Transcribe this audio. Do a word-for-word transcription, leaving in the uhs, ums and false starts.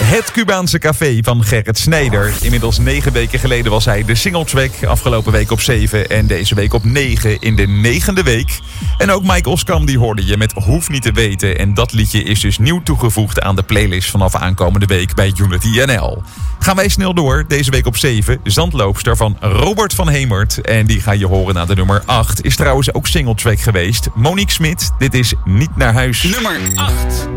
Het Cubaanse café van Gerrit Snijder. Inmiddels negen weken geleden was hij de singletrack. Afgelopen week op zeven en deze week op negen in de negende week. En ook Mike Oskam die hoorde je met Hoef niet te weten. En dat liedje is dus nieuw toegevoegd aan de playlist vanaf aankomende week bij Unity N L. Gaan wij snel door. Deze week op zeven, Zandloopster van Robert van Hemert. En die ga je horen na de nummer acht. Is trouwens ook singletrack geweest. Monique Smit, dit is Niet naar huis. Nummer acht.